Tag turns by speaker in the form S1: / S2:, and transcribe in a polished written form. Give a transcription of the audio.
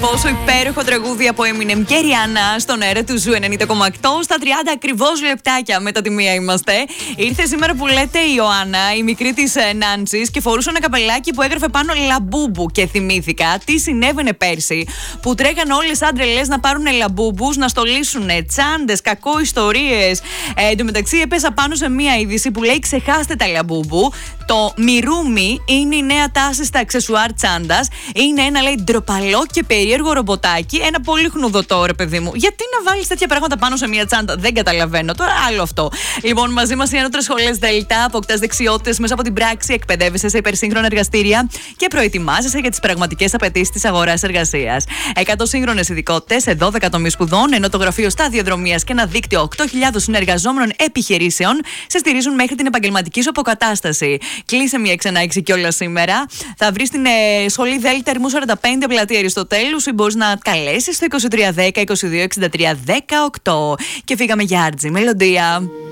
S1: πόσο υπέροχο τραγούδι από Eminem και Rihanna στον αέρα του Ζου 90,8. Στα 30 ακριβώς λεπτάκια μετά τη μία είμαστε. Ήρθε σήμερα που λέτε η Ιωάννα, η μικρή της Νάντσης, και φορούσε ένα καπελάκι που έγραφε πάνω λαμπούμπου. Και θυμήθηκα τι συνέβαινε πέρσι, που τρέχαν όλες σαν τρελές να πάρουν λαμπούμπους, να στολίσουν τσάντες, κακοϊστορίες. Εν τω μεταξύ, έπεσα πάνω σε μία είδηση που λέει: ξεχάστε τα λαμπούμπου. Το μιρούμι είναι η νέα τάση στα αξεσουάρ τσάντας. Είναι ένα, λέει, ντροπαλό και περίεργο ρομποτάκι. Ένα πολύ χνουδωτό, ρε παιδί μου. Γιατί να βάλεις τέτοια πράγματα πάνω σε μια τσάντα? Δεν καταλαβαίνω. Τώρα άλλο αυτό. Λοιπόν, μαζί μας οι Ανώτερες Σχολές Δέλτα. Αποκτάς δεξιότητες μέσα από την πράξη, εκπαιδεύεσαι σε υπερσύγχρονα εργαστήρια και προετοιμάζεσαι για τις πραγματικές απαιτήσεις της αγοράς εργασίας. 100 σύγχρονες ειδικότητες σε 12 τομείς σπουδών, ενώ το γραφείο σταδιοδρομίας και ένα δίκτυο 8.000 συνεργαζόμενων επιχειρήσεων σε στηρίζουν μέχρι την επαγγελματική σου αποκατάσταση. Κλείσε μια εξανάγκηση κιόλας σήμερα. Θα βρεις την σχολή Δέλτα Ερμού 45 πλατεία Αριστοτέλους ή μπορείς να καλέσεις στο 2310 22 63 18. Και φύγαμε για Άρτζη Μελωδία.